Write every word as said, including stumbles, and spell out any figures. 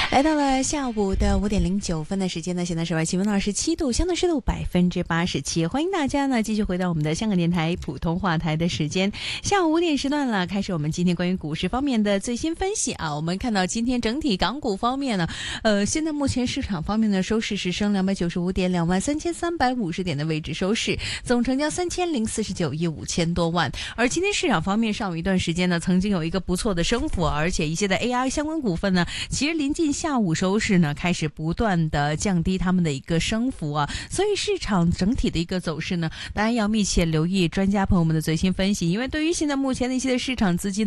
来到了下午的五点零九分的时间呢，现在室外气温二十七度，相对湿度百分之八十七。欢迎大家呢继续回到我们的香港电台普通话台的时间，下午五点时段了，开始我们今天关于股市方面的最新分析啊。我们看到今天整体港股方面呢，呃，现在目前市场方面呢，收市是升两百九十五点，两万三千三百五十点的位置收市，总成交三千零四十九亿五千多万。而今天市场方面，上午一段时间呢，曾经有一个不错的升幅，而且一些的 A I 相关股份呢，其实临近下午收市呢，开始不断的降低他们的一个升幅啊，所以市场整体的一个走势呢，当然要密切留意专家朋友们的最新分析，因为对于现在目前的一些的市场资金